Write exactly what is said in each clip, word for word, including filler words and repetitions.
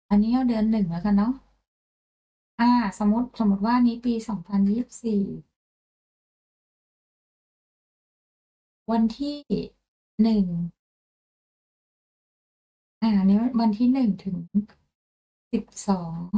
อันนี้เอาเดือนหนึ่งแล้วกันเนาะอ่าสมมติสมมติว่านี้ปีสองพันยี่สิบสี่วันที่หนึ่งอ่านี้วันที่หนึ่งถึงสิบสอง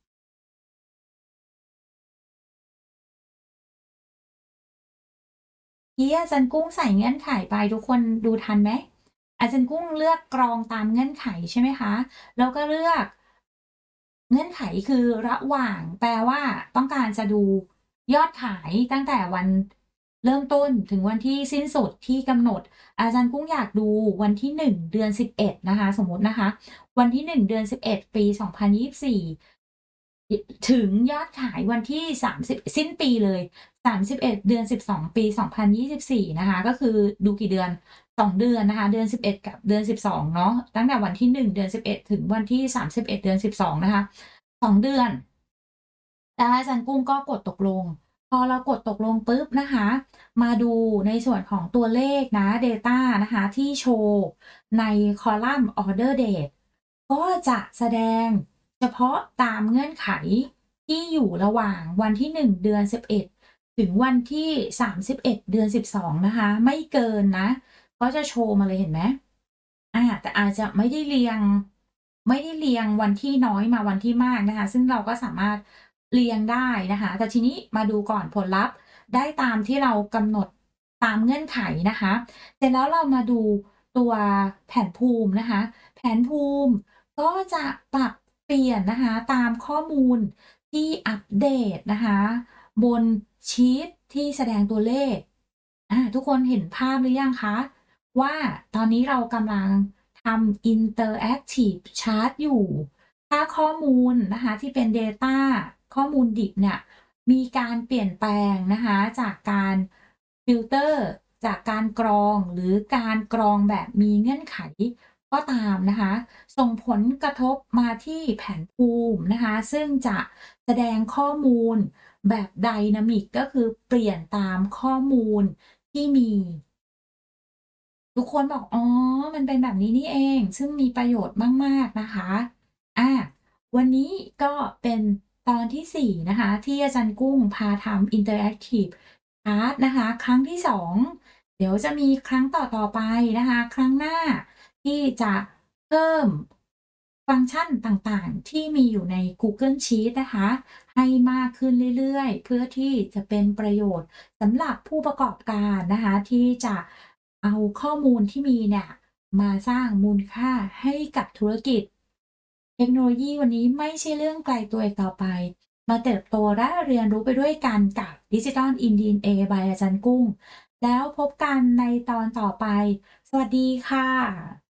ที่อาจารย์กุ้งใส่เงื่อนไขไปทุกคนดูทันไหมอาจารย์กุ้งเลือกกรองตามเงื่อนไขใช่ไหมคะแล้วก็เลือกเงื่อนไขคือระหว่างแปลว่าต้องการจะดูยอดขายตั้งแต่วันเริ่มต้นถึงวันที่สิ้นสุดที่กำหนดอาจารย์กุ้งอยากดูวันที่หนึ่งเดือนสิบเอ็ดนะคะสมมุตินะคะวันที่หนึ่งเดือนสิบเอ็ดปีสองพันยี่สิบสี่ถึงยอดขายวันที่สามสิบสิ้นปีเลยสามสิบเอ็ดเดือนสิบสองปีสองพันยี่สิบสี่นะคะก็คือดูกี่เดือนสองเดือนนะคะเดือนสิบเอ็ดกับเดือนสิบสองเนาะตั้งแต่วันที่หนึ่งเดือนสิบเอ็ดถึงวันที่สามสิบเอ็ดเดือนสิบสองนะคะสองเดือนแล้วอาจารย์กุ้งก็กดตกลงพอเรากดตกลงปุ๊บนะคะมาดูในส่วนของตัวเลขนะ Data นะคะที่โชว์ในคอลัมน์ Order Date ก็จะแสดงเฉพาะตามเงื่อนไขที่อยู่ระหว่างวันที่หนึ่งเดือนสิบเอ็ดถึงวันที่สามสิบเอ็ดเดือนสิบสองนะคะไม่เกินนะก็จะโชว์มาเลยเห็นไหมอาแต่อาจจะไม่ได้เรียงไม่ได้เรียงวันที่น้อยมาวันที่มากนะคะซึ่งเราก็สามารถเรียงได้นะคะแต่ทีนี้มาดูก่อนผลลัพธ์ได้ตามที่เรากำหนดตามเงื่อนไขนะคะเสร็จแล้วเรามาดูตัวแผนภูมินะคะแผนภูมิก็จะปรับเปลี่ยนนะคะตามข้อมูลที่อัปเดตนะคะบนชีตที่แสดงตัวเลขอาทุกคนเห็นภาพหรือยังคะ ว่าตอนนี้เรากำลังทำ Interactive Chart อยู่ ถ้าข้อมูลนะคะที่เป็น Data ข้อมูลดิบเนี่ยมีการเปลี่ยนแปลงนะคะจากการฟิลเตอร์จากการกรองหรือการกรองแบบมีเงื่อนไขก็ตามนะคะส่งผลกระทบมาที่แผนภูมินะคะซึ่งจะแสดงข้อมูลแบบไดนามิกก็คือเปลี่ยนตามข้อมูลที่มี ทุกคนบอกอ๋อมันเป็นแบบนี้นี่เอง ซึ่งมีประโยชน์มากๆนะคะอาวันนี้ก็เป็นตอนที่สี่นะคะที่อาจารย์กุ้งพาทำ Interactive Art นะคะครั้งที่สองเดี๋ยวจะมีครั้งต่อๆไปนะคะครั้งหน้าที่จะเพิ่มฟังก์ชันต่างๆที่มีอยู่ใน Google Sheets นะคะให้มากขึ้นเรื่อยๆเพื่อที่จะเป็นประโยชน์สำหรับผู้ประกอบการนะคะที่จะเอาข้อมูลที่มีเนี่ยมาสร้างมูลค่าให้กับธุรกิจเทคโนโลยีวันนี้ไม่ใช่เรื่องไกลตัวอีกต่อไปมาเติบโตและเรียนรู้ไปด้วยกันกับ Digital in ดี เอ็น เอ by อาจารย์กุ้งแล้วพบกันในตอนต่อไปสวัสดีค่ะ